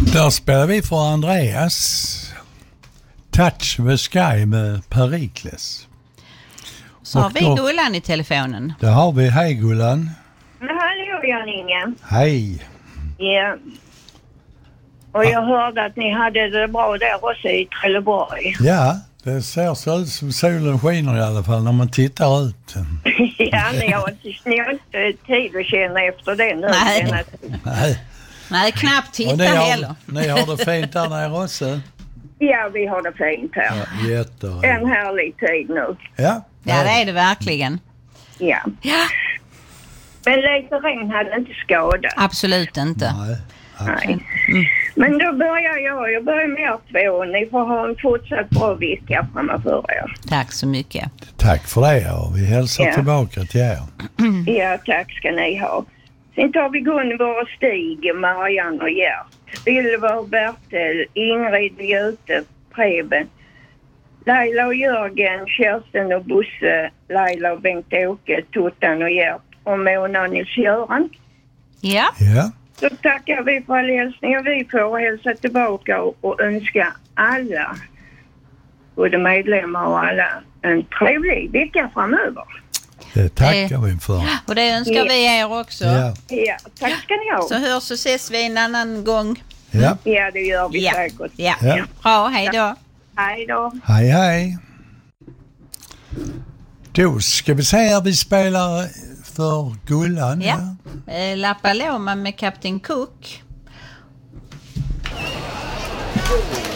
Där spelar vi för Andreas. Touch the Sky med Perikles. Så har vi Gullan i telefonen. Det har vi. Hej Gullan. Hallå Jan-Inge. Hej. Ja. Och jag hörde att ni hade det bra där också i Trelleborg. Ja, det ser så ut som solen skiner i alla fall när man tittar ut. Ja, ni har inte tid att känna efter det nu. Nej, knappt titta heller. Ni har det fint där nere också? Ja, vi har det fint här. Ja, jättebra. En härlig tid nu. Ja, det är det verkligen. Ja. Men lite regn hade inte skadat. Absolut inte. Nej. Men då börjar jag börjar med er två. Ni får ha en fortsatt bra vecka framför er. Tack så mycket. Tack för det, och vi hälsar tillbaka till er. Ja, tack ska ni ha. Sen tar vi Gunvor och Stig, Marianne och Gert. Ylva och Bertel, Ingrid, Göte, Preben, Laila och Jörgen, Kirsten och Bosse, Laila och Bengt-Åke, Tuttan och Gert och Mona och Nils-Göran. Ja. Så tackar vi för alla hälsningar vi får hälsa tillbaka och önska alla, både medlemmar och alla, en trevlig vecka framöver. Det tackar vi för. Och det önskar vi er också. Ja, tack ska ni ha. Så hörs och ses vi en annan gång. Ja, det gör vi säkert. Ja. Bra, hej då. Hej då. Hej. Då ska vi säga att vi spelar för Gullan. Ja. La Paloma med Captain Cook.